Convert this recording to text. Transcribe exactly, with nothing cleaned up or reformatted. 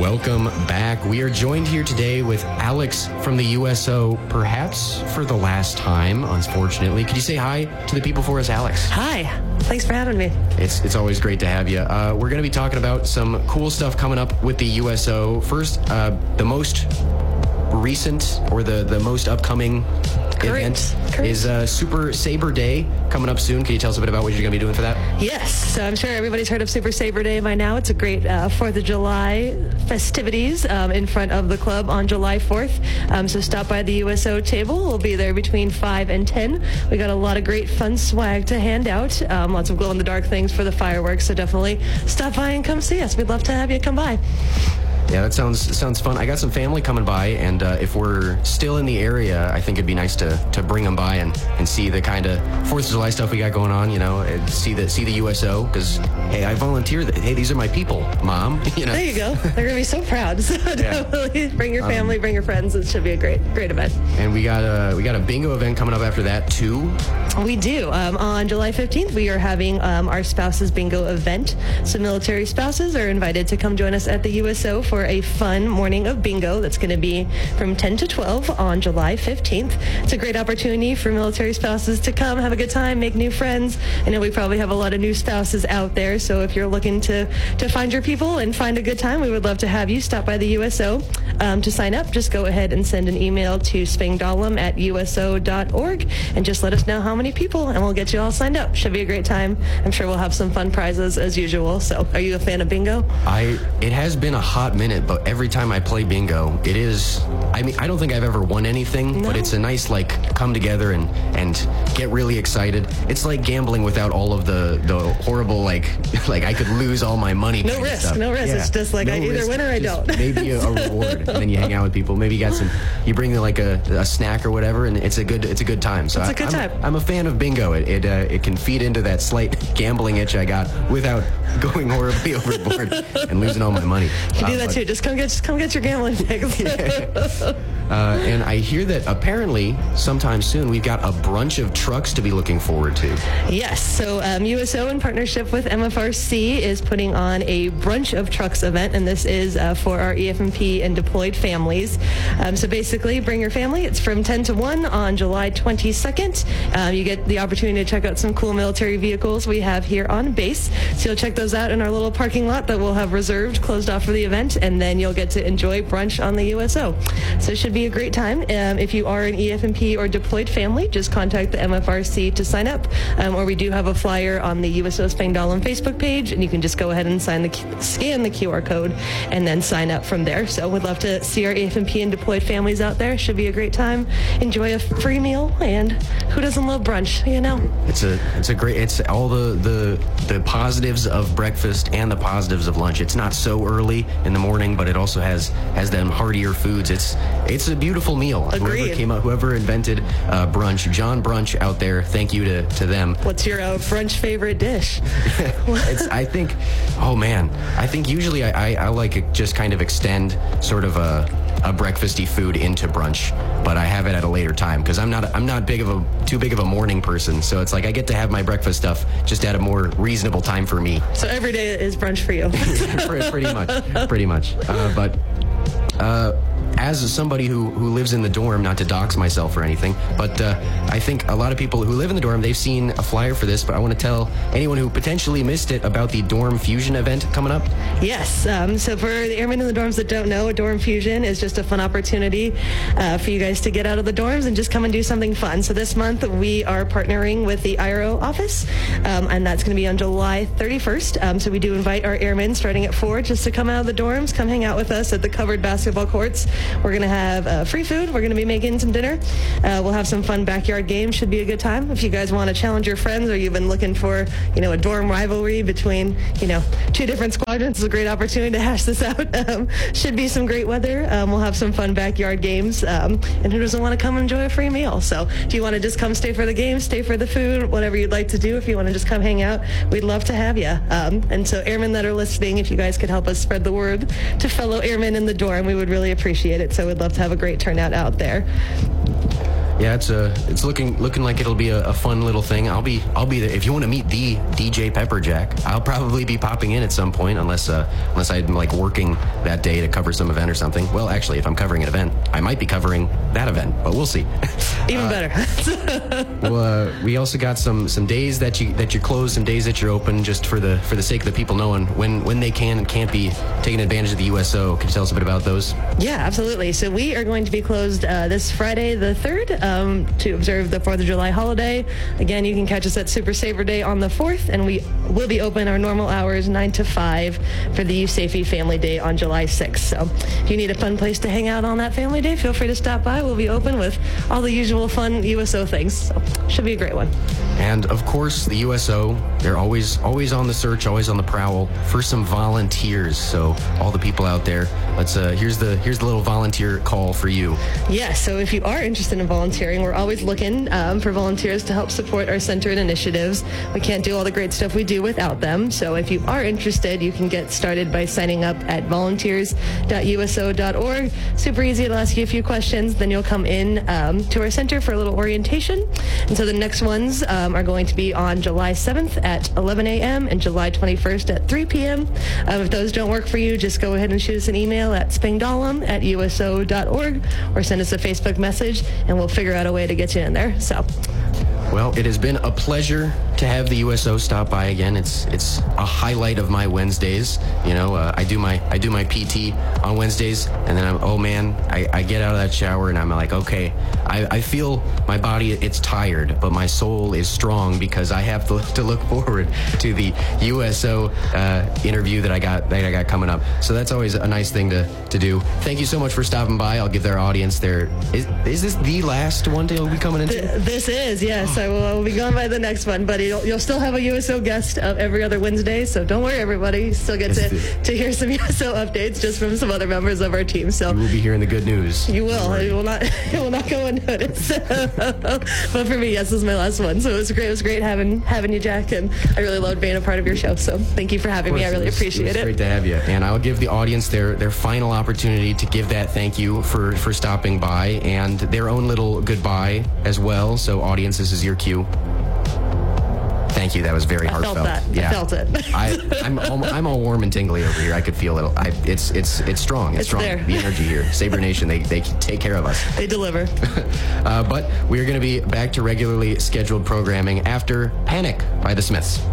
Welcome back. We are joined here today with Alex from the U S O, perhaps for the last time, unfortunately. Could you say hi to the people for us, Alex? Hi. Thanks for having me. It's it's always great to have you. Uh, we're going to be talking about some cool stuff coming up with the U S O. First, uh, the most recent or the, the most upcoming Correct. event Correct. is uh, Super Saber Day coming up soon. Can you tell us a bit about what you're going to be doing for that? Yes. So I'm sure everybody's heard of Super Saber Day by now. It's a great uh, fourth of July festivities um, in front of the club on July fourth. Um, so stop by the U S O table. We'll be there between five and ten. We got a lot of great fun swag to hand out. Um, lots of glow-in-the-dark things for the fireworks. So definitely stop by and come see us. We'd love to have you come by. Yeah, that sounds sounds fun. I got some family coming by, and uh, if we're still in the area, I think it'd be nice to, to bring them by and, and see the kind of fourth of July stuff we got going on, you know, and see the see the U S O, because, hey, I volunteer. That, hey, these are my people, Mom. You know? There you go. They're going to be so proud. So Yeah. definitely bring your family, Um, bring your friends. It should be a great, great event. And we got a, we got a bingo event coming up after that, too. We do. Um, on July fifteenth, we are having um, our Spouses Bingo event. So military spouses are invited to come join us at the U S O for a fun morning of bingo that's going to be from ten to twelve on July fifteenth. It's a great opportunity for military spouses to come, have a good time, make new friends. I know we probably have a lot of new spouses out there, so if you're looking to, to find your people and find a good time, we would love to have you stop by the U S O. Um, to sign up, just go ahead and send an email to spangdahlem at U S O dot org and just let us know how many people, and we'll get you all signed up. Should be a great time. I'm sure we'll have some fun prizes as usual. So are you a fan of bingo? I it has been a hot minute, but every time I play bingo, it is, I mean, I don't think I've ever won anything, No. but it's a nice, like, come together and, and get really excited. It's like gambling without all of the, the horrible, like, like I could lose all my money. No kind of risk, stuff. no risk. It's just like I either risk, win or I just don't. Maybe a, a reward, and then you hang out with people. Maybe you got some, you bring like a, a snack or whatever, and it's a good, it's a good time. So It's a I, good I'm, time. I'm a fan of bingo. It it, uh, it can feed into that slight gambling itch I got without going horribly overboard and losing all my money. You do Uh, that but- too. Just come get, just come get your gambling fix. Uh, and I hear that apparently sometime soon we've got a bunch of trucks to be looking forward to. Yes. So um, U S O in partnership with M F R C is putting on a brunch of trucks event, and this is uh, for our E F M P and deployed families. Um, so basically, bring your family. It's from ten to one on July twenty-second. Um, you get the opportunity to check out some cool military vehicles we have here on base. So you'll check those out in our little parking lot that we'll have reserved, closed off for the event, and then you'll get to enjoy brunch on the U S O. So it should be a great time. Um, if you are an E F M P or deployed family, just contact the M F R C to sign up. Um, or we do have a flyer on the U S O Spangdahlem Facebook page, and you can just go ahead and sign the scan the Q R code and then sign up from there. So we'd love to see our E F M P and deployed families out there. Should be a great time. Enjoy a free meal, and who doesn't love brunch? You know. It's a it's a great it's all the the the positives of breakfast and the positives of lunch. It's not so early in the morning, but it also has has them heartier foods. It's it's a beautiful meal. Agreed. Whoever came up, whoever invented uh, brunch, John Brunch out there, thank you to, to them. What's your uh, brunch favorite dish? It's, I think, oh man, I think usually I, I, I like to just kind of extend sort of a, a breakfasty food into brunch, but I have it at a later time because I'm not I'm not big of a too big of a morning person. So it's like I get to have my breakfast stuff just at a more reasonable time for me. So every day is brunch for you. Pretty much, pretty much. Uh, but. Uh, as somebody who, who lives in the dorm, not to dox myself or anything, but uh, I think a lot of people who live in the dorm, they've seen a flyer for this, but I want to tell anyone who potentially missed it about the Dorm Fusion event coming up. Yes. Um, so for the airmen in the dorms that don't know, a dorm fusion is just a fun opportunity uh, for you guys to get out of the dorms and just come and do something fun. So this month we are partnering with the I R O office, um, and that's going to be on July thirty-first. Um, so we do invite our airmen starting at four just to come out of the dorms, come hang out with us at the covered basketball courts. We're going to have uh, free food. We're going to be making some dinner. Uh, we'll have some fun backyard games. Should be a good time. If you guys want to challenge your friends, or you've been looking for, you know, a dorm rivalry between, you know, two different squadrons, it's a great opportunity to hash this out. Um, should be some great weather. Um, we'll have some fun backyard games. Um, and who doesn't want to come enjoy a free meal? So if you want to just come stay for the game, stay for the food, whatever you'd like to do, if you want to just come hang out, we'd love to have you. Um, and so airmen that are listening, if you guys could help us spread the word to fellow airmen in the dorm, we would really appreciate it. So we'd love to have a great turnout out there. Yeah, it's a it's looking looking like it'll be a, a fun little thing. I'll be I'll be there if you want to meet the D J Pepperjack. I'll probably be popping in at some point, unless uh, unless I'm like working that day to cover some event or something. Well, actually, if I'm covering an event, I might be covering that event, but we'll see. Even uh, better. well, uh, we also got some some days that you that you're closed, some days that you're open, just for the for the sake of the people knowing when when they can and can't be taking advantage of the U S O. Can you tell us a bit about those? Yeah, absolutely. So we are going to be closed uh, this Friday, the third. Um, to observe the fourth of July holiday. Again, you can catch us at Super Saver Day on the fourth, and we will be open our normal hours, nine to five, for the USAFE Family Day on July sixth. So if you need a fun place to hang out on that family day, feel free to stop by. We'll be open with all the usual fun U S O things. So should be a great one. And of course, the U S O, they're always always on the search, always on the prowl for some volunteers. So all the people out there, let's uh, here's the here's the little volunteer call for you. Yes, so if you are interested in volunteering, we're always looking um, for volunteers to help support our center and initiatives. We can't do all the great stuff we do without them. So if you are interested, you can get started by signing up at volunteers dot U S O dot org. Super easy. It'll ask you a few questions. Then you'll come in um, to our center for a little orientation. And so the next ones um, are going to be on July seventh at eleven a.m. and July twenty-first at three p.m. Um, if those don't work for you, just go ahead and shoot us an email at spingdalum at U S O dot org or send us a Facebook message, and we'll figure out a way to get you in there. So, well, it has been a pleasure to have the U S O stop by again. It's it's a highlight of my Wednesdays. You know, uh, I do my I do my P T on Wednesdays, and then I'm oh man, I, I get out of that shower and I'm like, okay, I, I feel my body, it's tired, but my soul is strong because I have to, to look forward to the U S O uh, interview that I got that I got coming up. So that's always a nice thing to, to do. Thank you so much for stopping by. I'll give their audience their is is this the last one they'll be coming into? This is, yes. I will, I will be going by the next one, but you'll, you'll still have a U S O guest uh, every other Wednesday, so don't worry, everybody. You still get to, to hear some U S O updates just from some other members of our team. So you will be hearing the good news. You will. It will not. It will not go unnoticed. But for me, yes, this is my last one. So it was great. It was great having having you, Jack, and I really loved being a part of your show. So thank you for having me. I really it was, appreciate it. It's great to have you, and I'll give the audience their their final opportunity to give that thank you for for stopping by and their own little goodbye as well. So audience, this is your cue. Thank you. That was very I heartfelt. felt that. Yeah. I felt it. I, I'm all, I'm all warm and tingly over here. I could feel it. I, it's it's it's strong. It's, It's strong. there. The energy here. Saber Nation. They they take care of us. They deliver. uh, but we are going to be back to regularly scheduled programming after Panic by the Smiths.